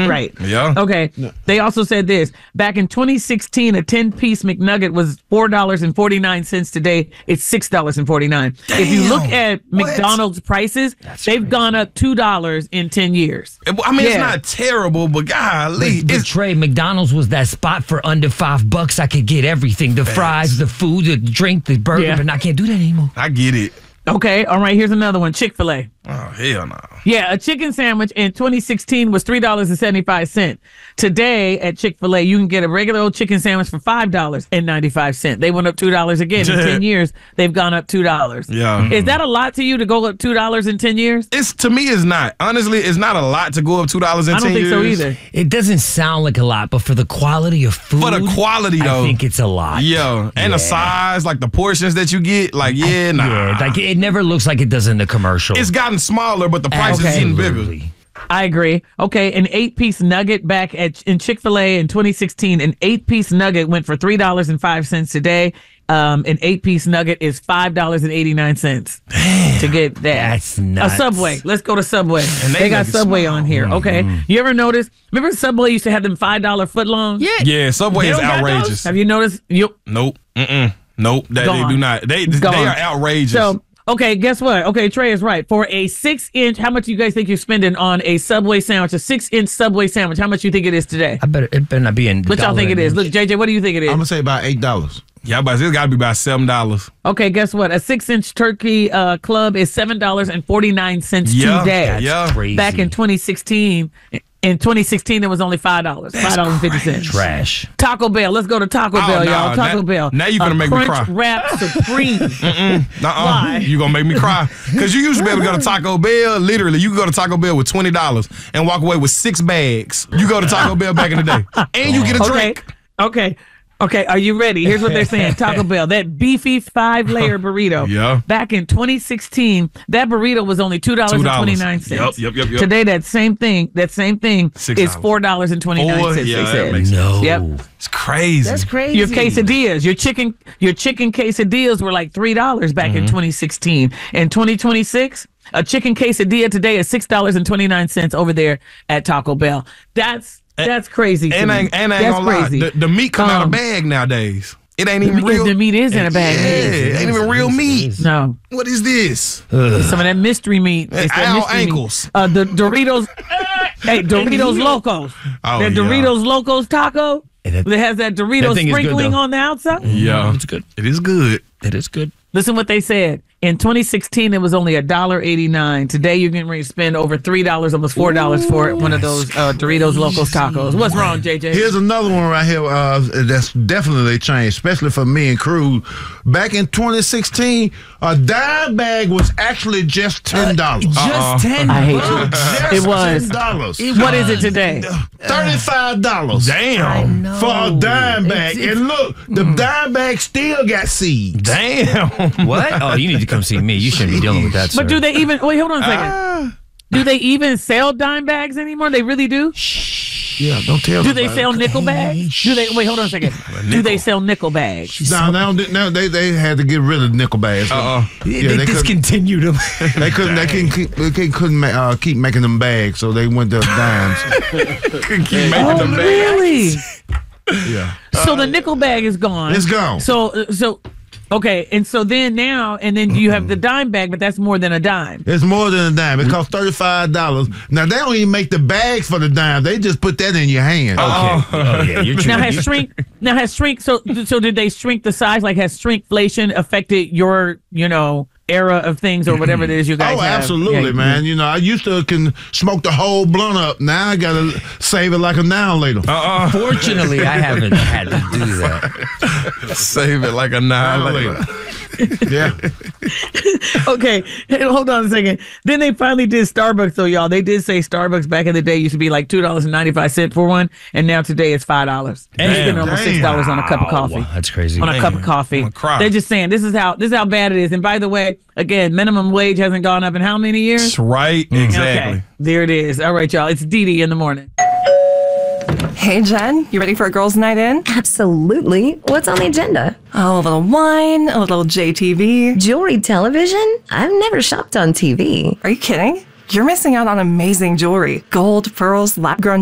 Right. Yeah. Okay. They also said this. Back in 2016, a 10-piece McNugget was $4.49. Today, it's $6.49. If you look at McDonald's prices, they've gone up $2 in 10 years. I mean, it's not terrible, but golly. But Trey, McDonald's was that spot for under $5. I could get everything. The fries, the food, the drink, the burger, but I can't do that anymore. I get it. Okay, all right, here's another one. Chick-fil-A. Oh, hell no. Yeah, a chicken sandwich in 2016 was $3.75. Today at Chick-fil-A, you can get a regular old chicken sandwich for $5.95. They went up $2 again. In 10 years, they've gone up $2. Yeah. Is that a lot to you to go up $2 in 10 years? To me, it's not. Honestly, it's not a lot to go up $2 in 10 years. I don't think so either. It doesn't sound like a lot, but for the quality of food, For the quality, though. I think it's a lot. Yeah. And the size, like the portions that you get, like, nah. Like it never looks like it does in the commercial. It's gotten smaller, but the price is getting bigger. I agree. Okay, an 8-piece nugget back in Chick-fil-A in 2016, an 8-piece nugget went for $3.05 today. An 8-piece nugget is $5.89 to get that. That's nuts. A Subway. Let's go to Subway. And they got Subway on here. Okay. You ever notice? Remember Subway used to have them $5 footlongs? Yeah, Subway is outrageous. Have you noticed? Nope. Nope. They do not. They are outrageous. So, okay, guess what? Okay, Trey is right. For a 6-inch, how much do you guys think you're spending on a Subway sandwich? A 6-inch Subway sandwich. How much do you think it is today? It better not be in. What y'all think it is? Look, JJ, what do you think it is? I'm gonna say about $8. Yeah, but it's got to be about $7. Okay, guess what? A 6-inch turkey club is $7.49 today. Yeah, crazy. Back in 2016. In 2016, it was only $5. $5.50. Trash. Taco Bell. Let's go to Taco Bell, y'all. Taco Bell. Now you're gonna make me cry. Crunch Wrap Supreme. Why? You gonna make me cry? Because you used to be able to go to Taco Bell. Literally, you could go to Taco Bell with $20 and walk away with 6 bags. You go to Taco Bell back in the day, and you get a drink. Okay, are you ready? Here's what they're saying. Taco Bell, that beefy 5-layer burrito. Yeah. Back in 2016, that burrito was only $2.29. Yep. Today, that same thing is $4.29. They said. No. Yep. It's crazy. That's crazy. Your quesadillas, your chicken quesadillas were like $3 back in 2016. In 2026, a chicken quesadilla today is $6.29 over there at Taco Bell. That's crazy. And I ain't gonna lie. The meat come out of bag nowadays. It ain't even real. The meat is in a bag. Yeah, it ain't even real meat. No. What is this? Some of that mystery meat. It's that mystery ankles. Meat. The Doritos. Doritos Locos. Oh, Doritos Locos taco. That has that Dorito sprinkling on the outside. Yeah, it's good. It is good. It is good. Listen what they said. In 2016, it was only $1.89. Today, you're getting ready to spend over $3, almost $4 for one of those Doritos Locos tacos. What's wrong, JJ? Here's another one right here that's definitely changed, especially for me and Cruz. Back in 2016, a dime bag was actually just $10. Just $10. I hate you. Just It was. $10. What is it today? $35. Damn. For a dime bag. And look, the dime bag still got seeds. Damn. What? Oh, you need to come see me. You shouldn't be dealing with that, sir. But do they even... Wait, hold on a second. Do they even sell dime bags anymore? They really do? Yeah, don't tell me. Do they sell nickel bags? Do they? Wait, hold on a second. Do they sell nickel bags? No, they had to get rid of nickel bags. They discontinued them. They couldn't keep making them bags, so they went to dimes. Couldn't keep making them bags. Really? Yeah. So the nickel bag is gone. It's gone. So. Okay, and so then you have the dime bag, but that's more than a dime. It's more than a dime. It costs $35. Now they don't even make the bags for the dime. They just put that in your hand. Okay. You're true. Now has shrink. So did they shrink the size? Like has shrinkflation affected your era of things or whatever it is you guys have? Absolutely, man. I used to can smoke the whole blunt up. Now I gotta save it like a now later. Fortunately, I haven't had to do that. Save it like a now later. Yeah. Okay, hold on a second. Then they finally did Starbucks, though, y'all. They did say Starbucks back in the day used to be like $2.95 for one, and now today it's $5. And you spend almost $6 on a cup of coffee. Wow, that's crazy. On a cup of coffee. They're just saying this is how bad it is. And by the way, again, minimum wage hasn't gone up in how many years? That's right. Exactly. Okay, there it is. All right, y'all. It's Dee Dee in the morning. Hey, Jen, you ready for a girls' night in? Absolutely. What's on the agenda? Oh, a little wine, a little JTV. Jewelry television? I've never shopped on TV. Are you kidding? You're missing out on amazing jewelry. Gold, pearls, lab-grown